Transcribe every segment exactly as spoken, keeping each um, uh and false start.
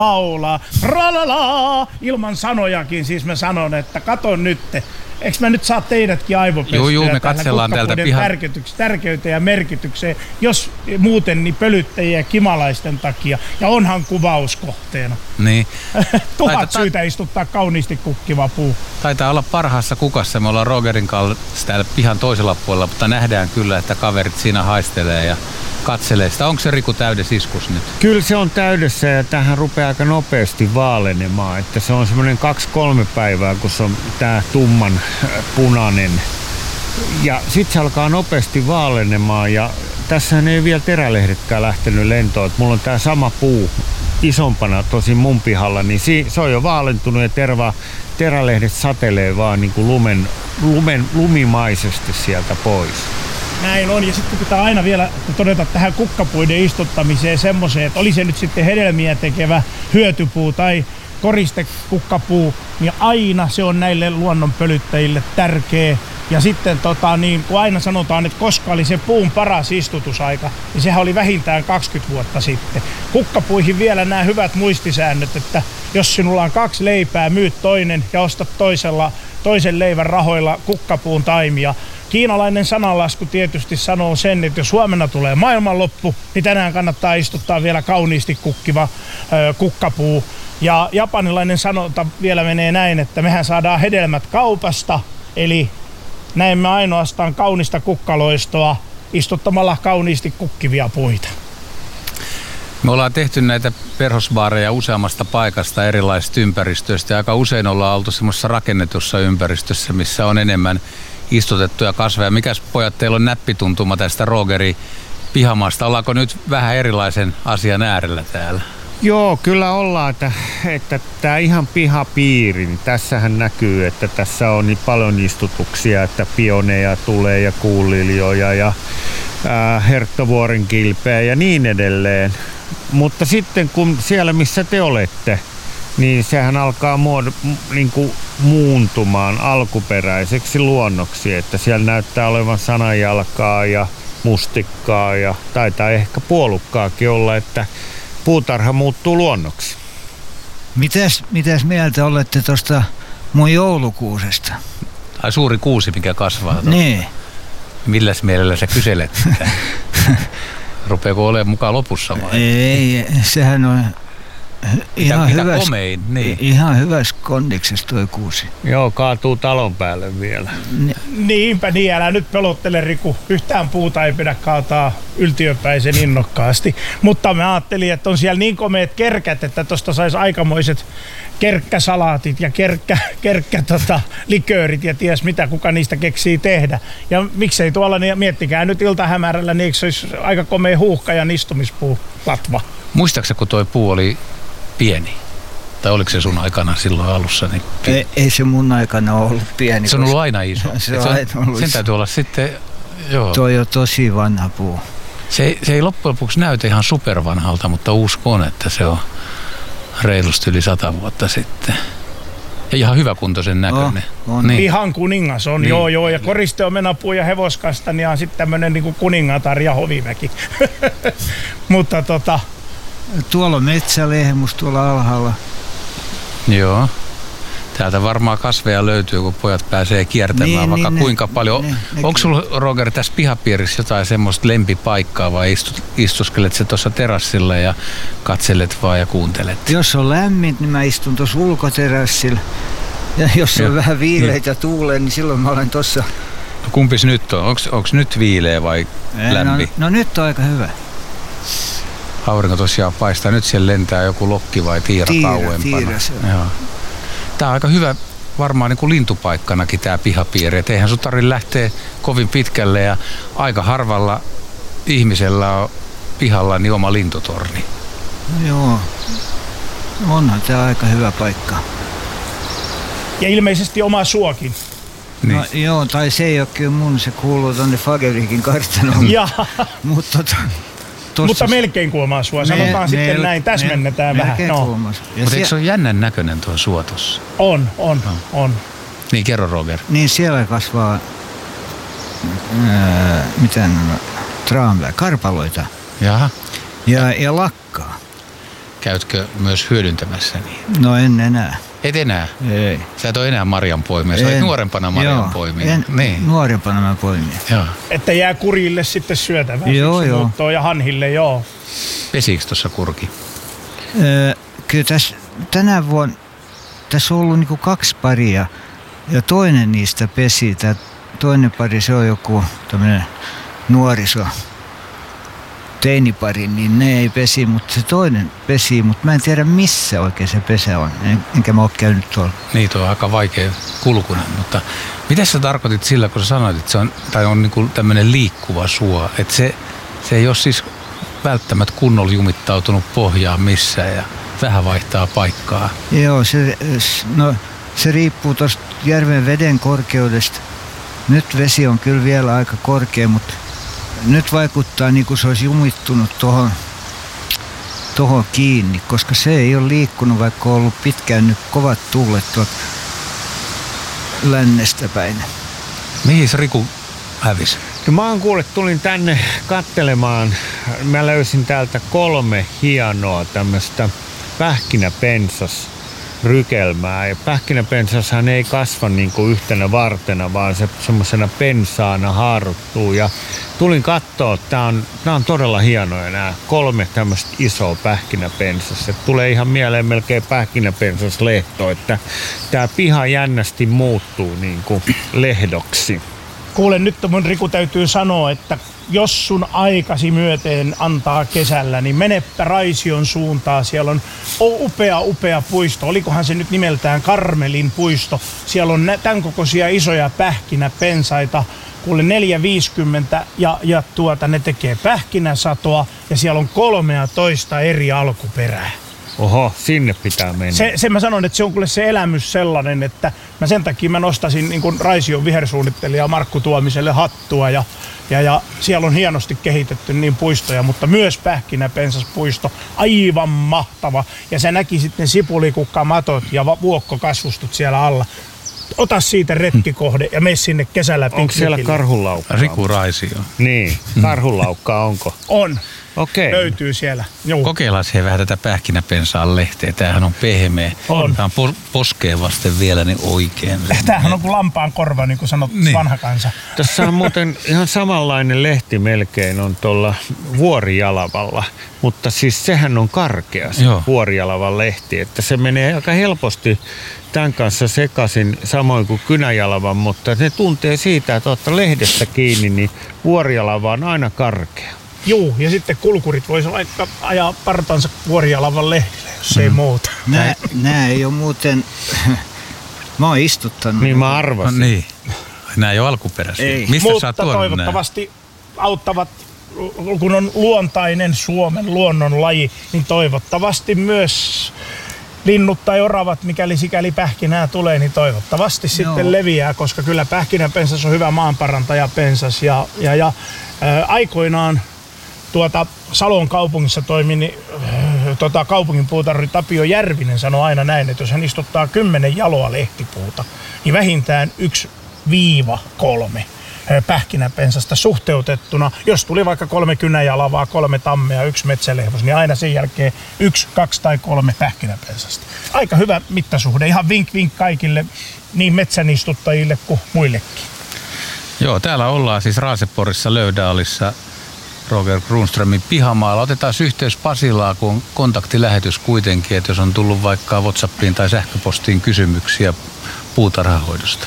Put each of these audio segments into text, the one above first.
laulaa, ralala, ilman sanojakin, siis mä sanon, että kato nytte. Eikö mä nyt saa teidätkin aivopestyä? Joo, joo, me katsellaan täältä pihan tärkeyteen ja merkitykseen, jos muuten niin pölyttäjien ja kimalaisten takia. Ja onhan kuvauskohteena. Niin. Tuhat Taita, syytä istuttaa kauniisti kukkiva puu. Taitaa olla parhaassa kukassa. Me ollaan Rogerin kanssa täällä pihan toisella puolella, mutta nähdään kyllä, että kaverit siinä haistelee ja katselee sitä. Onko se Riku täydessä iskus nyt? Kyllä se on täydessä ja tähän rupeaa aika nopeasti vaalenemaan. Että se on semmoinen kaksi kolme päivää, kun se on tää tumman punainen. Ja sitten se alkaa nopeasti vaalenemaan ja tässähän ei vielä terälehdetkään lähtenyt lentoon. Et mulla on tää sama puu isompana tosi mun pihalla, niin se on jo vaalentunut ja terva, terälehdet satelee vaan niin kuin lumen, lumen, lumimaisesti sieltä pois. Näin on, ja sitten pitää aina vielä todeta tähän kukkapuiden istuttamiseen semmoiseen, että oli se nyt sitten hedelmiä tekevä hyötypuu tai koristekukkapuu, niin aina se on näille luonnonpölyttäjille tärkeä. Ja sitten tota, niin kun aina sanotaan, että koska oli se puun paras istutusaika, niin sehän oli vähintään kaksikymmentä vuotta sitten. Kukkapuihin vielä nämä hyvät muistisäännöt, että jos sinulla on kaksi leipää, myyt toinen ja ostat toisella, toisen leivän rahoilla kukkapuun taimia. Kiinalainen sananlasku tietysti sanoo sen, että jos huomenna tulee maailmanloppu, niin tänään kannattaa istuttaa vielä kauniisti kukkiva ö, kukkapuu. Ja japanilainen sanonta vielä menee näin, että mehän saadaan hedelmät kaupasta, eli näemme ainoastaan kaunista kukkaloistoa istuttamalla kauniisti kukkivia puita. Me ollaan tehty näitä perhosbaareja useammasta paikasta erilaisista ympäristöistä ja aika usein ollaan oltu semmoisessa rakennetussa ympäristössä, missä on enemmän istutettuja kasveja. Mikäs pojat, teillä on näppituntuma tästä Rogerin pihamaasta? Ollaanko nyt vähän erilaisen asian äärellä täällä? Joo, kyllä ollaan, että, että tämä ihan pihapiiri, niin tässähän näkyy, että tässä on niin paljon istutuksia, että pioneja tulee ja kuuliljoja ja ää, herttovuoren kilpeä ja niin edelleen. Mutta sitten kun siellä missä te olette, niin sehän alkaa muod- niin kuin muuntumaan alkuperäiseksi luonnoksi, että siellä näyttää olevan sananjalkaa ja mustikkaa ja taitaa ehkä puolukkaakin olla, että puutarha muuttuu luonnoksi. Mitäs, mitäs mieltä olette tuosta mun joulukuusesta? Ai suuri kuusi, mikä kasvaa tuolla. Niin. Milläs mielellä sä kyselet sitä? Rupeeko olemaan mukaan lopussa vai? Ei, sehän on ihan mitä, hyväs, mitä komein, niin. ihan hyvässä kondiksessa toi kuusi. Joo, kaatuu talon päälle vielä. Ni- Niinpä niin, älä nyt pelottele Riku. Yhtään puuta ei pidä kaataa yltiöpäisen innokkaasti. Mutta mä ajattelin, että on siellä niin komeet kerkät, että tosta sais aikamoiset kerkkäsalaatit ja kerkkä, kerkkä tota, liköörit ja ties mitä, kuka niistä keksii tehdä. Ja miksei tuolla, niin miettikää nyt iltahämärällä, niin eikö se olisi aika komea huuhka ja istumispuu latva? Muistaaksä, kun toi puu oli pieni? Tai oliko se sun aikana silloin alussa? Niin ei, ei se mun aikana ollut pieni. Se on ollut aina iso. Se on aina ollut sen iso. täytyy olla sitten, joo. Toi on tosi vanha puu. Se, se ei loppujen lopuksi näytä ihan supervanhalta, mutta uskon, että se on reilusti yli sata vuotta sitten. Ja ihan hyväkuntoisen näköinen. Oh, on. Niin. Ihan kuningas on, niin. joo joo. Ja koristeomenapuu ja hevoskastania on sitten tämmönen niinku kuningatar ja hoviväki. Mutta tota... Tuolla on metsälehmus tuolla alhaalla. Joo. Täältä varmaan kasveja löytyy, kun pojat pääsee kiertämään niin, vaikka niin, kuinka ne, paljon. Ne, ne, Onko sulla, Roger, tässä pihapiirissä jotain semmoista lempipaikkaa vai istut, istuskelet se tuossa terassilla ja katselet vaan ja kuuntelet? Jos on lämmin, niin mä istun tuossa ulkoterassilla. Ja jos on ja, vähän viileitä ja tuulee, niin silloin mä olen tuossa. No kumpis nyt on? Onko nyt viileä vai lämmin? No, no nyt on aika hyvä. Aurinko tosiaan paistaa. Nyt siellä lentää joku lokki vai tiira, tiira kauempana. Tiira, se on. Joo. Tää on aika hyvä varmaan niin kuin lintupaikkanakin tää pihapiiri. Et eihän sun tarvitse lähteä kovin pitkälle ja aika harvalla ihmisellä on pihalla niin oma lintutorni. No joo. Onhan tää aika hyvä paikka. Ja ilmeisesti oma suokin. Niin. No joo, tai se ei ole kyllä mun, se kuuluu tonne Fagerikin kartanoon. Mut, tota, Mutta melkein kuomaa sua, sanotaan me, sitten me, näin, täsmennetään me, vähän. No. Mutta eikö se ole jännän näköinen tuo suo tossa? On, on, no. on. Niin, kerro Roger. Niin siellä kasvaa, ää, mitä nämä, traanvää, karpaloita. Jaha. Ja, ja lakkaa. käytkö myös hyödyntämässä niin? No en enää. Et enää? Ei. Sä et ole enää marjanpoimija, sä olet nuorempana marjanpoimija. En, niin. Nuorempana mä poimija. Joo. Että jää kurille sitten syötävää. Joo, joo. Ja hanhille, joo. Pesiikö tuossa kurki? Öö, kyllä tässä tänä vuonna tässä on ollut niinku kaksi paria ja toinen niistä pesi. Tää toinen pari, se on joku tämmönen nuoriso teinipari, niin ne ei pesi, mutta se toinen pesi, mutta mä en tiedä missä oikein se pesä on, en, enkä mä oo käynyt tuolla. Niitä on aika vaikea kulkunen, mutta mitä sä tarkoitit sillä, kun sä sanoit, että se on, tai on niinku tämmöinen liikkuva suo, että se, se ei ole siis välttämättä kunnolla jumittautunut pohjaan missään ja vähän vaihtaa paikkaa. Joo, se, no, se riippuu tuosta järven veden korkeudesta. Nyt vesi on kyllä vielä aika korkea, mutta nyt vaikuttaa niin kuin se olisi jumittunut tuohon tohon kiinni, koska se ei ole liikkunut, vaikka on ollut pitkään nyt kovat tuulet tuolta lännestä päin. Mihin se Riku hävisi? No mä oon kuullut, tulin tänne kattelemaan. Mä löysin täältä kolme hienoa tämmöistä pähkinäpensas rykelmää. Ja pähkinäpensashan ei kasva niin kuin yhtenä vartena, vaan se semmoisena pensaana haaruttuu. Ja tulin kattoo, että tää on, tää on todella hienoja nämä kolme tämmöistä isoa pähkinäpensasta. Tulee ihan mieleen melkein pähkinäpensaslehto, että tää piha jännästi muuttuu niin kuin lehdoksi. Kuule, nyt mun Riku täytyy sanoa, että jos sun aikasi myöten antaa kesällä, niin menepä Raision suuntaan. Siellä on upea, upea puisto. Olikohan se nyt nimeltään Karmelin puisto. Siellä on tämän kokoisia isoja pähkinäpensaita. Kuule neljä viisikymmentä ja, ja tuota, ne tekee pähkinäsatoa ja siellä on kolmetoista eri alkuperää. Oho, sinne pitää mennä. Se, sen mä sanon, että se on kuule se elämys sellainen, että mä sen takia mä nostasin niin kuin Raision vihersuunnittelija Markku Tuomiselle hattua ja, ja, ja siellä on hienosti kehitetty niin puistoja, mutta myös pähkinäpensaspuisto, aivan mahtava. Ja sä näkisit ne sipulikukka-matot ja vuokkokasvustot siellä alla. Ota siitä retkikohde ja mene sinne kesällä. Onko siellä karhunlaukkaa? Riku Raisio. Niin, karhunlaukkaa onko? On. Okei. Löytyy siellä. Joo. Kokeillaan siihen vähän tätä pähkinäpensaan lehteä. Tämähän on pehmeä. On. Tämä on poskeen vasten vielä niin oikein. Tämähän on kuin lampaan korva, niin kuin sanot niin. Vanha kansa. Tässä on muuten ihan samanlainen lehti melkein on tuolla Vuorijalavalla. Mutta siis sehän on karkea se Joo. Vuorijalavan lehti. Että se menee aika helposti tämän kanssa sekaisin samoin kuin Kynäjalavan. Mutta ne tuntee siitä, että ottaa lehdestä kiinni, niin Vuorijalava on aina karkea. Juu, ja sitten kulkurit voisi vaikka ajaa partansa Vuorijalavan lehdille, jos mm. ei muuta. Nää, nää ei ole muuten... Mä oon istuttanut. Niin mä arvasin. No niin. Nää ei ole alkuperäisiä. Ei. Mistä Mutta sä oot tuonut toivottavasti nää? Auttavat, kun on luontainen Suomen luonnon laji, niin toivottavasti myös linnut tai oravat, mikäli sikäli pähkinää tulee, niin toivottavasti Joo. sitten leviää, koska kyllä pähkinäpensas on hyvä maanparantajapensas ja, ja, ja ää, aikoinaan tuota Salon kaupungissa toimi, niin äh, tota, kaupunginpuutarhuri Tapio Järvinen sanoi aina näin, että jos hän istuttaa kymmenen jaloa lehtipuuta, niin vähintään yksi viiva kolme pähkinäpensasta suhteutettuna. Jos tuli vaikka kolme kynäjalavaa, kolme tammea, yksi metsälehvos, niin aina sen jälkeen yksi, kaksi tai kolme pähkinäpensasta. Aika hyvä mittasuhde. Ihan vink vink kaikille niin metsänistuttajille kuin muillekin. Joo, täällä ollaan siis Raaseporissa Löydaalissa Roger Kronströmin pihamaalla. Otetaan yhteys Pasilaan, kun on kontaktilähetys kuitenkin, että jos on tullut vaikka WhatsAppiin tai sähköpostiin kysymyksiä puutarhahoidosta.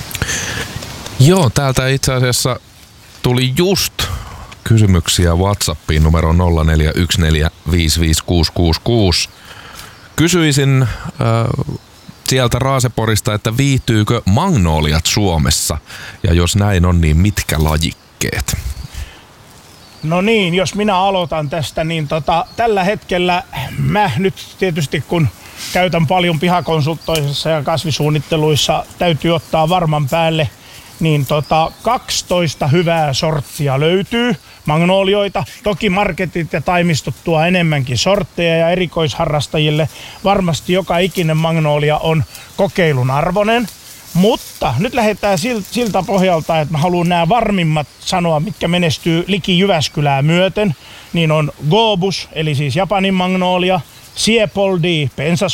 Joo, täältä itse asiassa tuli just kysymyksiä WhatsAppiin numero nolla neljä yksi neljä viisi viisi kuusi kuusi kuusi. Kysyisin äh, sieltä Raaseporista, että viihtyykö magnoliat Suomessa? Ja jos näin on, niin mitkä lajikkeet? No niin, jos minä aloitan tästä, niin tota, tällä hetkellä mä nyt tietysti kun käytän paljon pihakonsultoisissa ja kasvisuunnitteluissa, täytyy ottaa varman päälle, niin tota, kaksitoista hyvää sorttia löytyy magnolioita. Toki marketit ja taimistot tuo enemmänkin sortteja ja erikoisharrastajille varmasti joka ikinen magnolia on kokeilun arvoinen. Mutta nyt lähdetään siltä pohjalta, että mä haluan nämä varmimmat sanoa, mitkä menestyy liki Jyväskylää myöten. Niin on Goobus, eli siis Japanin magnolia, Siepoldi, pensas